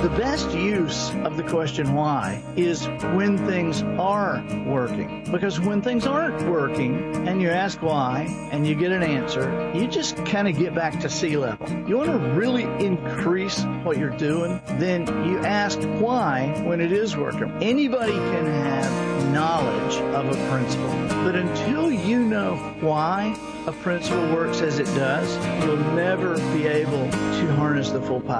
The best use of the question why is when things are working. Because when things aren't working and you ask why and you get an answer, you just kind of get back to sea level. You want to really increase what you're doing, then you ask why when it is working. Anybody can have knowledge of a principle, but until you know why a principle works as it does, you'll never be able to harness the full power.